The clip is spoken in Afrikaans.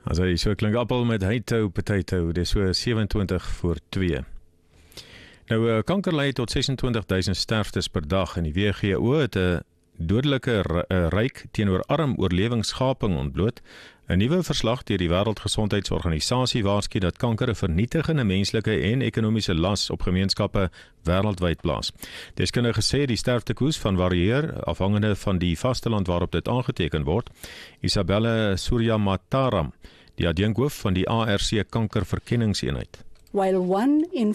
As hy so klink appel met heito, potato, dis so 27:02. Nou, kanker lei tot 26.000 sterftes per dag en die WHO het 'n dodelike ryk teenoor arm oorlewingsgaping ontbloot. 'n Nuwe verslag deur die Wêreldgesondheidsorganisasie waarsku dat kanker 'n vernietigende menslike en ekonomiese las op gemeenskappe wêreldwyd plaas. Deskundiges sê die sterftekoers van varieer afhangende van die vasteland waarop dit aangeteken word. Isabelle Suryamataram, die adjunkhoof van die ARC kankerverkenningseenheid. While 1 in